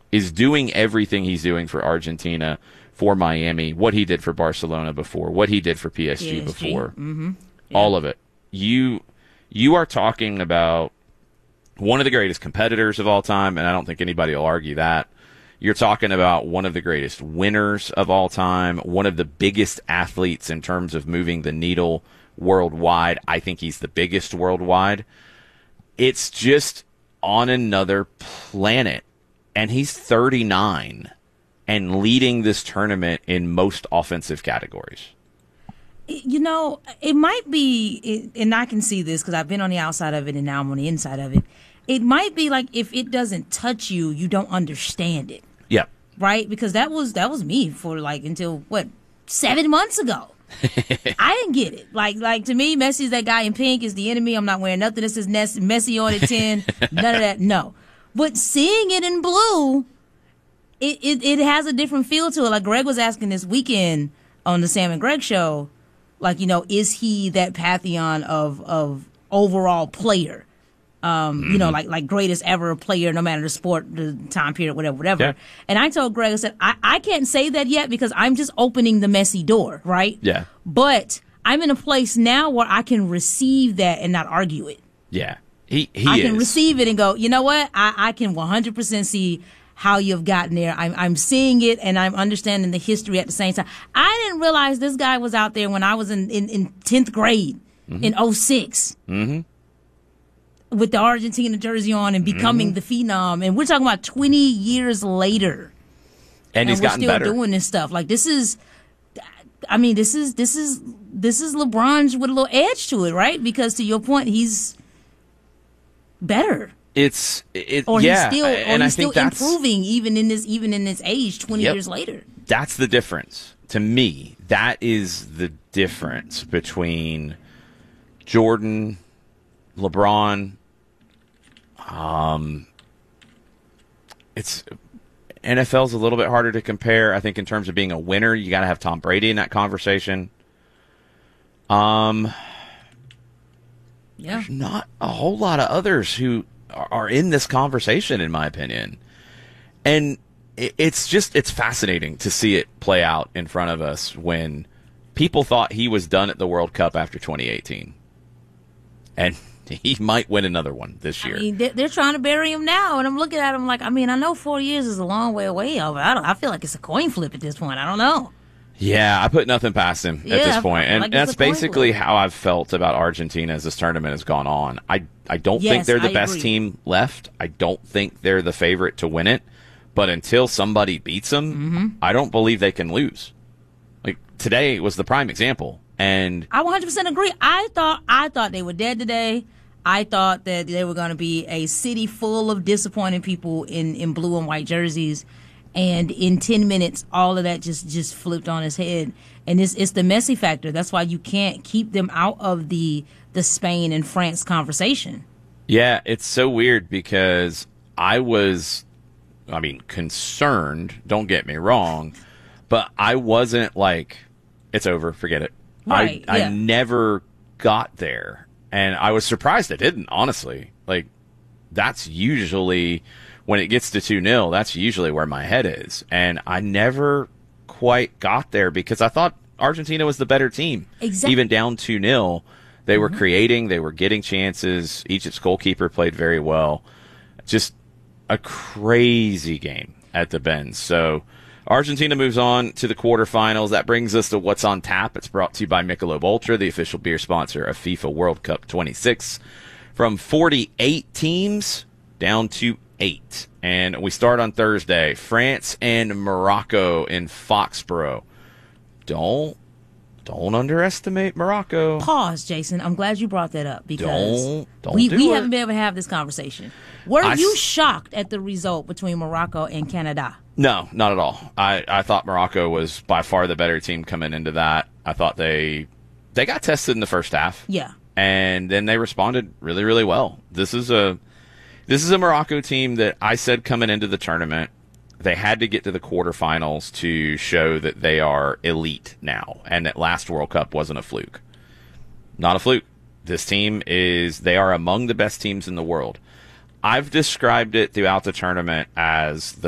is doing everything he's doing for Argentina, for Miami, what he did for Barcelona before, what he did for PSG before, all of it. You are talking about one of the greatest competitors of all time, and I don't think anybody will argue that. You're talking about one of the greatest winners of all time, one of the biggest athletes in terms of moving the needle worldwide. I think he's the biggest worldwide. It's just on another planet. And he's 39 and leading this tournament in most offensive categories. You know, it might be, and I can see this because I've been on the outside of it and now I'm on the inside of it. It might be like if it doesn't touch you, you don't understand it. Yeah. Right? Because that was me for like until, 7 months ago. I didn't get it. Like to me, Messi's that guy in pink is the enemy. I'm not wearing nothing that says Messi on it 10. None of that. No. But seeing it in blue, it has a different feel to it. Like Greg was asking this weekend on the Sam and Greg show, like, you know, is he that pantheon of overall player? You know, like greatest ever player, no matter the sport, the time period, whatever. Yeah. And I told Greg, I said, I can't say that yet because I'm just opening the Messi door, right? Yeah. But I'm in a place now where I can receive that and not argue it. Yeah. I can receive it and go, you know what? I can 100% see how you've gotten there. I'm seeing it and I'm understanding the history at the same time. I didn't realize this guy was out there when I was in 10th grade in 06. Mm-hmm. With the Argentina jersey on and becoming the phenom. And we're talking about 20 years later. And he's gotten better. We're still doing this stuff. Like this is LeBron's with a little edge to it, right? Because to your point, he's better. He's still improving even in this age 20 years later. That's the difference. To me, that is the difference between Jordan, LeBron. It's NFL's a little bit harder to compare. I think in terms of being a winner, you got to have Tom Brady in that conversation. There's not a whole lot of others who are in this conversation, in my opinion. And it's fascinating to see it play out in front of us when people thought he was done at the World Cup after 2018. And he might win another one this year. I mean, they're trying to bury him now, and I'm looking at him like, I mean, I know 4 years is a long way away, but I feel like it's a coin flip at this point. I don't know. Yeah, I put nothing past him at this point. And that's basically how I've felt about Argentina as this tournament has gone on. I don't think they're the best team left. I don't think they're the favorite to win it. But until somebody beats them, I don't believe they can lose. Like today was the prime example. And I 100% agree. I thought they were dead today. I thought that they were going to be a city full of disappointed people in blue and white jerseys. And in 10 minutes, all of that just flipped on its head. And it's the Messi factor. That's why you can't keep them out of the Spain and France conversation. Yeah, it's so weird because I was, concerned, don't get me wrong, but I wasn't like, it's over, forget it. Right, I never got there. And I was surprised it didn't, honestly. Like, that's usually, when it gets to 2-0, that's usually where my head is. And I never quite got there because I thought Argentina was the better team. Exactly. Even down 2-0, they were creating, they were getting chances. Egypt's goalkeeper played very well. Just a crazy game at the Benz. So Argentina moves on to the quarterfinals. That brings us to What's on Tap. It's brought to you by Michelob Ultra, the official beer sponsor of FIFA World Cup 26. From 48 teams down to 8. And we start on Thursday. France and Morocco in Foxborough. Don't underestimate Morocco. Pause, Jason. I'm glad you brought that up because don't we do haven't been able to have this conversation. Were you shocked at the result between Morocco and Canada? No, not at all. I thought Morocco was by far the better team coming into that. I thought they got tested in the first half. Yeah. And then they responded really, really well. This is a Morocco team that I said coming into the tournament, they had to get to the quarterfinals to show that they are elite now and that last World Cup wasn't a fluke. Not a fluke. This team they are among the best teams in the world. I've described it throughout the tournament as the